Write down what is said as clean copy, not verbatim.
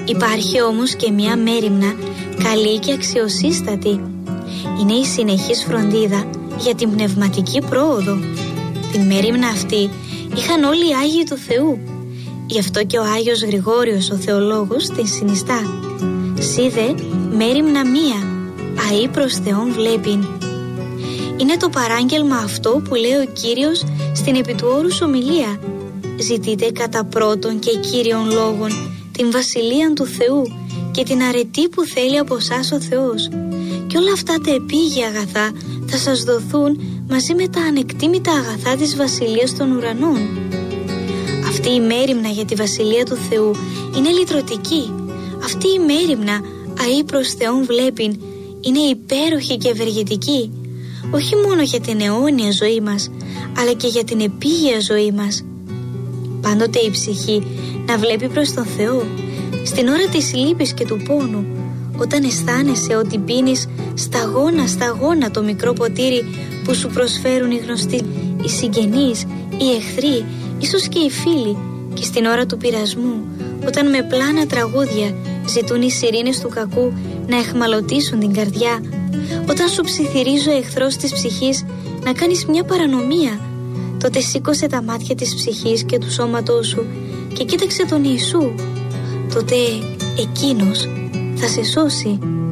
Υπάρχει όμως και μια μέριμνα καλή και αξιοσύστατη. Είναι η συνεχής φροντίδα για την πνευματική πρόοδο. Την μέριμνα αυτή είχαν όλοι οι Άγιοι του Θεού. Γι' αυτό και ο Άγιος Γρηγόριος ο Θεολόγος την συνιστά. «Σίδε μέριμνα μία, αεί προς Θεόν βλέπειν». Είναι το παράγγελμα αυτό που λέει ο Κύριος στην επί του όρους ομιλία. «Ζητείτε κατά πρώτον και κύριον λόγον την βασιλεία του Θεού και την αρετή που θέλει από εσάς ο Θεός, και όλα αυτά τα επίγεια αγαθά θα σας δοθούν μαζί με τα ανεκτήμητα αγαθά της βασιλείας των ουρανών». Αυτή η μέριμνα για τη βασιλεία του Θεού είναι λυτρωτική. Αυτή η μέριμνα αεί προς Θεόν βλέπειν είναι υπέροχη και ευεργετική, όχι μόνο για την αιώνια ζωή μας, αλλά και για την επίγεια ζωή μας. Πάντοτε η ψυχή να βλέπει προς τον Θεό, στην ώρα της λύπης και του πόνου, όταν αισθάνεσαι ότι πίνεις σταγόνα το μικρό ποτήρι που σου προσφέρουν οι γνωστοί, οι συγγενείς, οι εχθροί, ίσως και οι φίλοι, και στην ώρα του πειρασμού, όταν με πλάνα τραγούδια ζητούν οι σιρήνες του κακού να εχμαλωτήσουν την καρδιά, όταν σου ψιθυρίζει ο εχθρός της ψυχής να κάνεις μια παρανομία, τότε σήκωσε τα μάτια της ψυχής και του σώματός σου και κοίταξε τον Ιησού. Τότε εκείνος θα σε σώσει.